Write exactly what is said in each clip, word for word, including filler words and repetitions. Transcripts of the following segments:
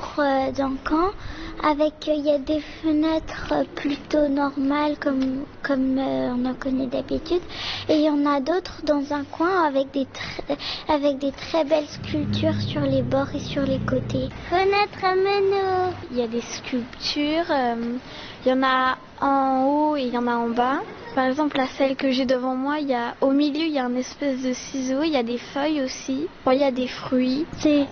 euh, d'un camp avec il euh, y a des fenêtres euh, plutôt normales comme comme euh, on en connaît d'habitude, et il y en a d'autres dans un coin avec des tr- avec des très belles sculptures sur les bords et sur les côtés. Fenêtre à meneaux. Il y a des sculptures, euh, il y en a en haut et il y en a en bas. Par exemple, la celle que j'ai devant moi, il y a, au milieu, il y a un espèce de ciseau, il y a des feuilles aussi, bon, il y a des fruits. C'est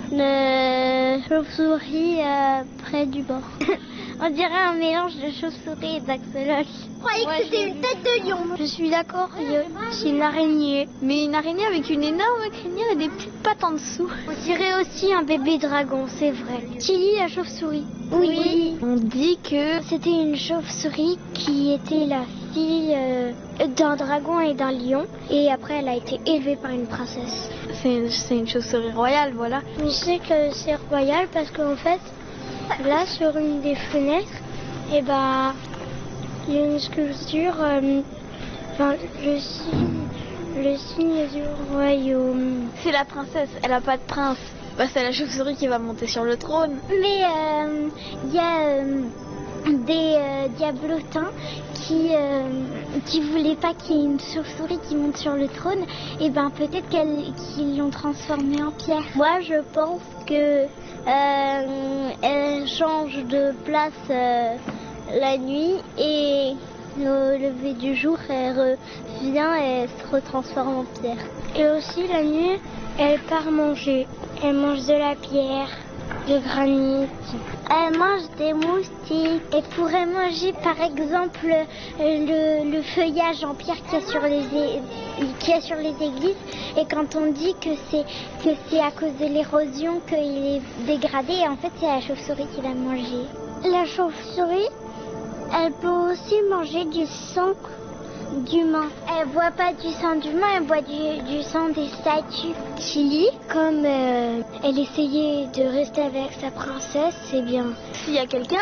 une chauve-souris euh, près du bord. On dirait un mélange de chauve-souris et d'axolotle. Je croyais que c'était une tête de lion. Je suis d'accord, c'est une araignée. Mais une araignée avec une énorme crinière et des petites pattes en dessous. On dirait aussi un bébé dragon, c'est vrai. Chili, la chauve-souris. Oui. oui. On dit que c'était une chauve-souris qui était la fille euh, d'un dragon et d'un lion. Et après, elle a été élevée par une princesse. C'est une, c'est une chauve-souris royale, voilà. Je sais que c'est royal parce qu'en fait, là, sur une des fenêtres, et eh ben, il y a une sculpture, euh, enfin, le signe, le signe du royaume. C'est la princesse, elle a pas de prince. Bah, c'est la chauve-souris qui va monter sur le trône. Mais il euh, y a euh, des euh, diablotins qui euh, qui voulaient pas qu'il y ait une chauve-souris qui monte sur le trône. Et ben peut-être qu'elle, qu'ils l'ont transformée en pierre. Moi, je pense que euh, elle change de place euh, la nuit et au lever du jour, elle revient et elle se retransforme en pierre. Et aussi la nuit, elle part manger. Elle mange de la pierre, du granit. Elle mange des moustiques. Elle pourrait manger par exemple le, le feuillage en pierre qu'il y a sur les, qu'il y a sur les églises. Et quand on dit que c'est, que c'est à cause de l'érosion qu'il est dégradé, en fait c'est la chauve-souris qui l'a mangé. La chauve-souris, elle peut aussi manger du sang d'humain. Elle boit pas du sang d'humain, elle boit du, du sang des statues. Chili, comme euh, elle essayait de rester avec sa princesse, c'est bien. S'il y a quelqu'un